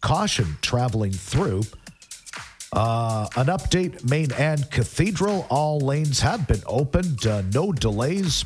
caution traveling through. An update, Main and Cathedral. All lanes have been opened. No delays.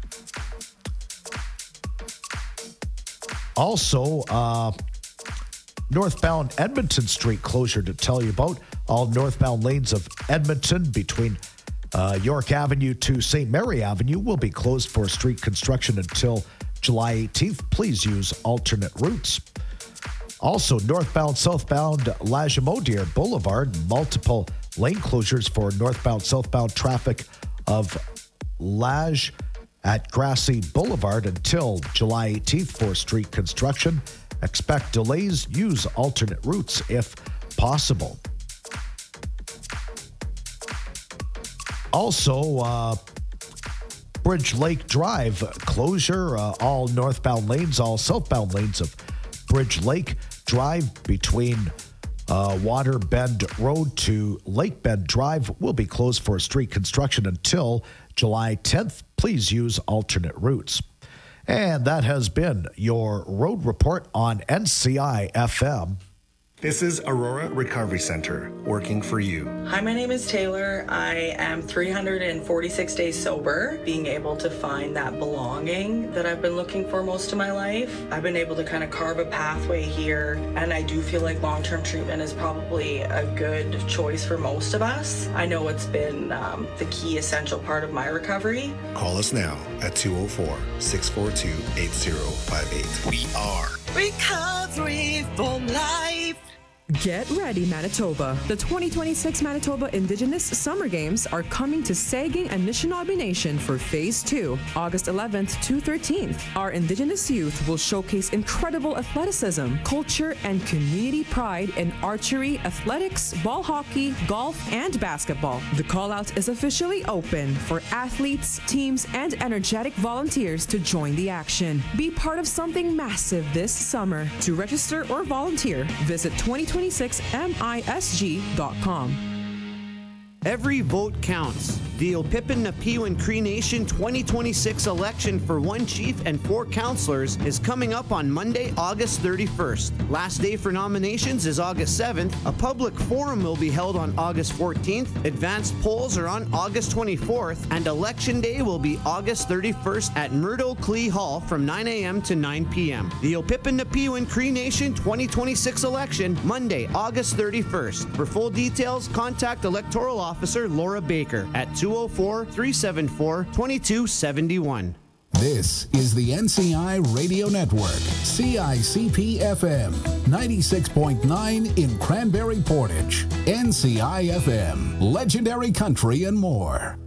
Also, northbound Edmonton Street closure to tell you about. All northbound lanes of Edmonton between York Avenue to St. Mary Avenue will be closed for street construction until July 18th. Please use alternate routes. Also, northbound, southbound Lagimodiere Boulevard, multiple lane closures for northbound, southbound traffic of Lage at Grassy Boulevard until July 18th for street construction. Expect delays. Use alternate routes if possible. Also, Bridge Lake Drive closure. All northbound lanes, all southbound lanes of Bridge Lake Drive between Waterbend Road to Lake Bend Drive will be closed for street construction until July 10th. Please use alternate routes. And that has been your road report on NCI FM. This is Aurora Recovery Center, working for you. Hi, my name is Taylor. I am 346 days sober, being able to find that belonging that I've been looking for most of my life. I've been able to kind of carve a pathway here, and I do feel like long-term treatment is probably a good choice for most of us. I know it's been the key essential part of my recovery. Call us now at 204-642-8058. We are Recovery for Life. Get ready, Manitoba. The 2026 Manitoba Indigenous Summer Games are coming to Saging and Anishinaabe Nation for Phase 2, August 11th to 13th. Our Indigenous youth will showcase incredible athleticism, culture, and community pride in archery, athletics, ball hockey, golf, and basketball. The call-out is officially open for athletes, teams, and energetic volunteers to join the action. Be part of something massive this summer. To register or volunteer, visit 2026misg.com. Every vote counts. The Opipin Napiwin Cree Nation 2026 election for one chief and 4 councillors is coming up on Monday, August 31st. Last day for nominations is August 7th. A public forum will be held on August 14th. Advanced polls are on August 24th. And election day will be August 31st at Murdo Clee Hall from 9 a.m. to 9 p.m. The Opipin Napiwin Cree Nation 2026 election, Monday, August 31st. For full details, contact Electoral Officer Laura Baker at 204-374-2271. This is the NCI Radio Network, CICP FM, 96.9 in Cranberry Portage, NCI FM, legendary country and more.